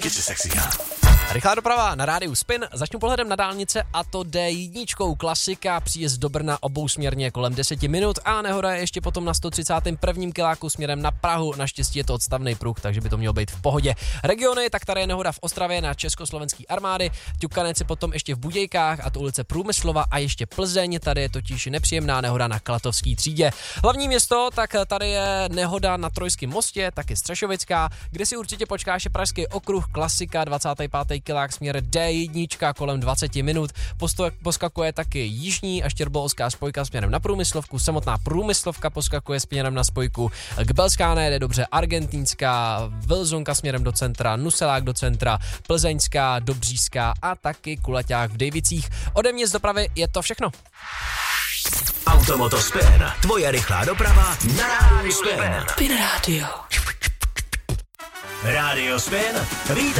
Get your sexy on. Rychlá doprava na rádiu Spin. Začnu pohledem na dálnice a to D1, klasika, příjezd do Brna obousměrně kolem 10 minut a nehoda je ještě potom na 131. kiláku směrem na Prahu. Naštěstí je to odstavný pruh, takže by to mělo být v pohodě. Regiony, tak tady je nehoda v Ostravě na Československý armády, Ťukanec je potom ještě v Budějkách a to ulice Průmyslova a ještě Plzeň, tady je totiž nepříjemná nehoda na Klatovský třídě. Hlavní město, tak tady je nehoda na Trojském mostě, taky Střešovická, kde si určitě počkáš je Pražský okruh, klasika, 25. kilák směr D1 kolem 20 minut. Poskakuje taky jižní a štěrboolská spojka směrem na Průmyslovku, samotná Průmyslovka poskakuje směrem na spojku k Belskáné, jde dobře Argentínská, Vilzonka směrem do centra, Nuselák do centra, Plzeňská, Dobříská a taky Kulaťák v Dejvicích. Ode mě z dopravy je to všechno. Automoto Spin, tvoje rychlá doprava na rádiu Spin. Spin Radio. Radio Spin, vítá